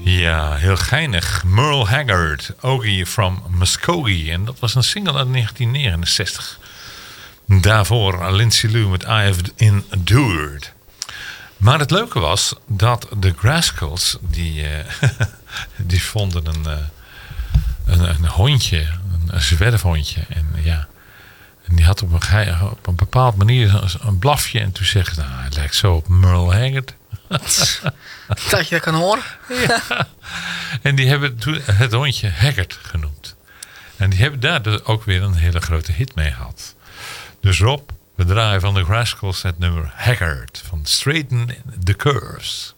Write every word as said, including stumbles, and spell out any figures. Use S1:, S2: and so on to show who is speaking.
S1: Ja, heel geinig. Merle Haggard, Ogie from Muskogee. En dat was een single uit negentien negenenzestig. Daarvoor Lindsay Lou met I Have Endured. Maar het leuke was dat de Rascals, die, uh, die vonden een, uh, een, een hondje, een, een zwerfhondje. En ja, en die had op een, ge- op een bepaalde manier een, een blafje. En toen zeggen ze, nou, het lijkt zo op Merle Haggard.
S2: Dat je dat kan horen.
S1: Ja. En die hebben toen het hondje Haggard genoemd. En die hebben daar dus ook weer een hele grote hit mee gehad. Dus Rob, we draaien van de Rascals het nummer Haggard van Straighten the Curves.